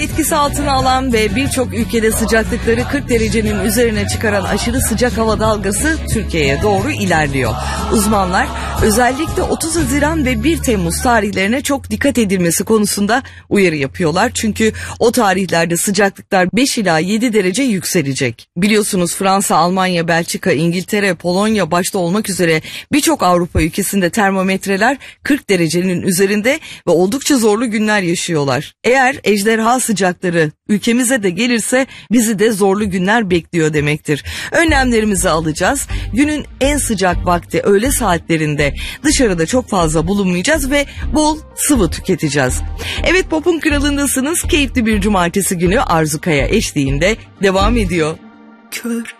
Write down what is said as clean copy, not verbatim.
etkisi altına alan ve birçok ülkede sıcaklıkları 40 derecenin üzerine çıkaran aşırı sıcak hava dalgası Türkiye'ye doğru ilerliyor. Uzmanlar özellikle 30 Haziran ve 1 Temmuz tarihlerine çok dikkat edilmesi konusunda uyarı yapıyorlar. Çünkü o tarihlerde sıcaklıklar 5 ila 7 derece yükselecek. Biliyorsunuz Fransa, Almanya, Belçika, İngiltere, Polonya başta olmak üzere birçok Avrupa ülkesinde termometreler 40 derecenin üzerinde ve oldukça zorlu günler yaşıyorlar. Eğer ejderha sıcakları ülkemize de gelirse bizi de zorlu günler bekliyor demektir. Önlemlerimizi alacağız. Günün en sıcak vakti öğle saatlerinde dışarıda çok fazla bulunmayacağız ve bol sıvı tüketeceğiz. Evet, Pop'un kralındasınız. Keyifli bir cumartesi günü Arzu Kaya eşliğinde devam ediyor. Kör